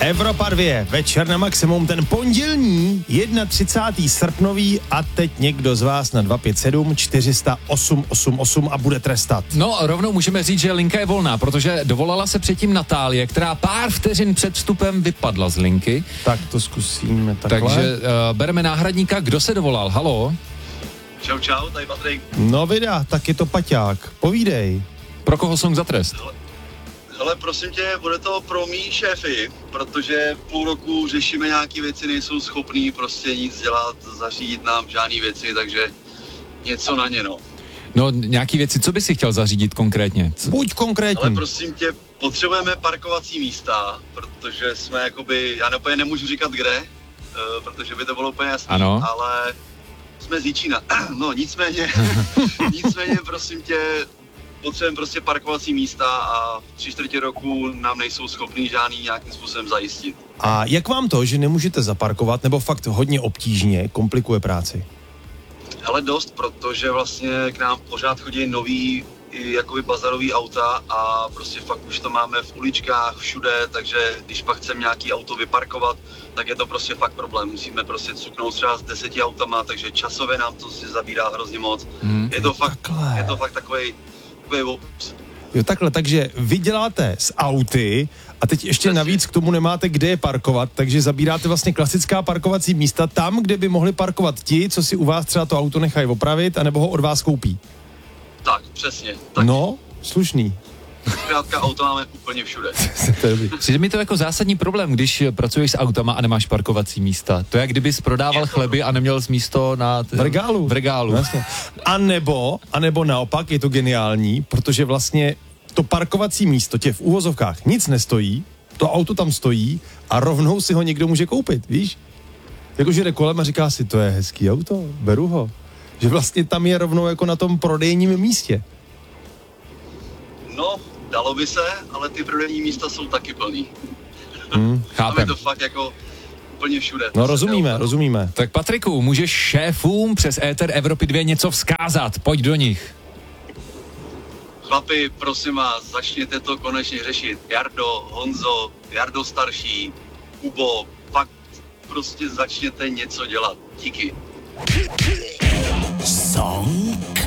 Evropa 2, večer na maximum, ten pondělní, 31. srpnový a teď někdo z vás na 257 400 888 a bude trestat. No, rovnou můžeme říct, že linka je volná, protože dovolala se předtím Natálie, která pár vteřin před vstupem vypadla z linky. Tak to zkusíme takhle. Takže bereme náhradníka. Kdo se dovolal? Haló? Čau, tady Patrik. No vida, tak je to Paťák. Povídej. Pro koho song za trest? Hele, prosím tě, bude to pro mý šéfy, protože půl roku řešíme nějaký věci, nejsou schopní prostě nic dělat, zařídit nám žádný věci, takže něco na ně, no. No, nějaký věci, co by si chtěl zařídit konkrétně? Buď konkrétní. Ale prosím tě, potřebujeme parkovací místa, protože jsme jakoby, já úplně nemůžu říkat kde, protože by to bylo úplně jasný, ano. Ale jsme z Jíčína. No, nicméně, prosím tě, potřebujeme prostě parkovací místa a v 3/4 roku nám nejsou schopní žádný nějakým způsobem zajistit. A jak vám to, že nemůžete zaparkovat, nebo fakt hodně obtížně, komplikuje práci? Ale dost, protože vlastně k nám pořád chodí nový jakoby bazarový auta a prostě fakt už to máme v uličkách, všude, takže když pak chceme nějaký auto vyparkovat, tak je to prostě fakt problém. Musíme prostě cuknout třeba s 10 autama, takže časově nám to si zabírá hrozně moc. Je to fakt takovej Jo, takhle, takže vy děláte s auty a teď ještě navíc k tomu nemáte kde je parkovat, takže zabíráte vlastně klasická parkovací místa tam, kde by mohli parkovat ti, co si u vás třeba to auto nechají opravit, anebo ho od vás koupí. Tak, přesně. Tak. No, slušný. Zkrátka auto máme úplně všude. Přijde mi to jako zásadní problém, když pracuješ s autama a nemáš parkovací místa. To je, kdybys prodával chleby a neměl jsi místo na... V regálu. Vlastně. A nebo naopak je to geniální, protože vlastně to parkovací místo tě v úvozovkách nic nestojí, to auto tam stojí a rovnou si ho někdo může koupit, víš? Jakože jde kolem a říká si, to je hezký auto, beru ho. Že vlastně tam je rovnou jako na tom prodejním místě. No, dalo by se, ale ty prodejní místa jsou taky plný. Tam je to fakt jako úplně všude. No rozumíme. Tak Patriku, můžeš šéfům přes éter Evropy 2 něco vzkázat, pojď do nich. Chlapi, prosím vás, začněte to konečně řešit. Jardo, Honzo, Jardo starší, Kubo, fakt prostě začněte něco dělat. Díky. Song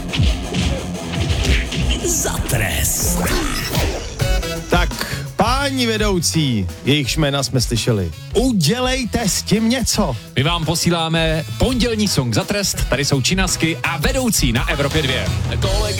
za trest. Tak, páni vedoucí, jejichž jména jsme slyšeli, udělejte s tím něco. My vám posíláme pondělní song za trest, tady jsou Činasky a vedoucí na Evropě 2. Kolega